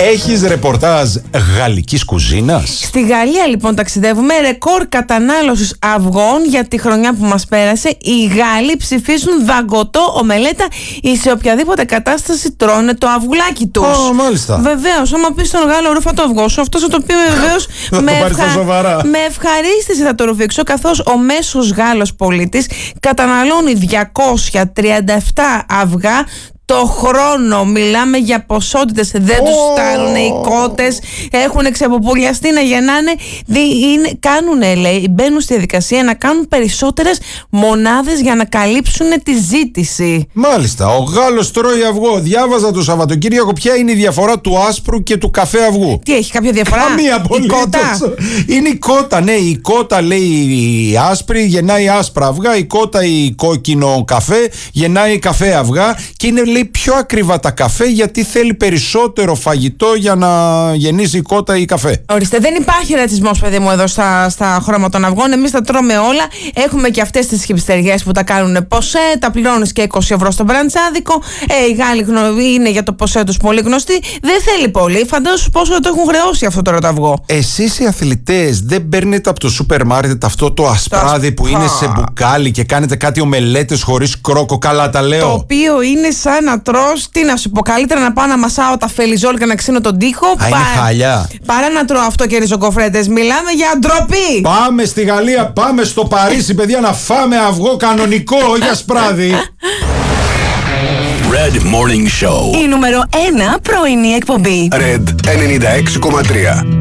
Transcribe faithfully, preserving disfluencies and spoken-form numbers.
Έχεις ρεπορτάζ γαλλικής κουζίνας? Στη Γαλλία λοιπόν ταξιδεύουμε. Ρεκόρ κατανάλωσης αυγών για τη χρονιά που μας πέρασε. Οι Γάλλοι ψηφίζουν δαγκωτό ομελέτα ή σε οποιαδήποτε κατάσταση τρώνε το αυγουλάκι τους. Oh, μάλιστα. Βεβαίως, άμα πεις στον Γάλλο ρούφα το αυγό σου, αυτός θα το πει βεβαίως με, ευχα... με ευχαρίστηση θα το ρουφήξω, καθώς ο μέσος Γάλλος πολίτης καταναλώνει διακόσια τριάντα επτά αυγά το χρόνο. Μιλάμε για ποσότητες, δεν oh. τους φτάνουν οι κότες, έχουν ξεποπουλιαστεί να γεννάνε, κάνουνε, λέει, μπαίνουν στη διαδικασία να κάνουν περισσότερες μονάδες για να καλύψουν τη ζήτηση. Μάλιστα, ο Γάλλος τρώει αυγό. Διάβαζα το Σαββατοκύριακο ποια είναι η διαφορά του άσπρου και του καφέ αυγού. Τι έχει, κάποια διαφορά? Καμία απολύτως. Είναι η κότα, ναι, η κότα λέει η άσπρη γεννάει άσπρα αυγά, η κότα η κόκκινο καφέ γεννάει καφέ αυγά και είναι, λέει, πιο ακριβά τα καφέ γιατί θέλει περισσότερο φαγητό για να γεννήσει η κότα ή καφέ. Ορίστε, δεν υπάρχει ρατσισμός, παιδί μου, εδώ στα, στα χρώματα των αυγών. Εμείς τα τρώμε όλα. Έχουμε και αυτές τις χιπστεριές που τα κάνουν ποσέ, τα πληρώνεις και είκοσι ευρώ στο μπραντσάδικο. Ε, οι Γάλλοι γνω... είναι για το ποσέ τους πολύ γνωστοί. Δεν θέλει πολύ. Φαντάσου πόσο το έχουν χρεώσει αυτό τώρα το αυγό. Εσείς οι αθλητές δεν παίρνετε από το σούπερ μάρκετ αυτό το ασπράδι που είναι σε μπουκάλι και κάνετε κάτι ομελέτες χωρίς κρόκο? Καλά τα λέω. Το οποίο είναι σαν να τρως, τι να σου πω, καλύτερα να πάω να μασάω τα φελιζόλ και να ξύνω τον τοίχο. Α, είναι χάλια. Παρά να τρώω αυτό και ριζοκοφρέτες. Μιλάμε για ντροπή. Πάμε στη Γαλλία, πάμε στο Παρίσι, παιδιά, να φάμε αυγό κανονικό, όχι ασπράδι. Red Morning Show. Η νούμερο ένα πρωινή εκπομπή. Red ενενήντα έξι κόμμα τρία.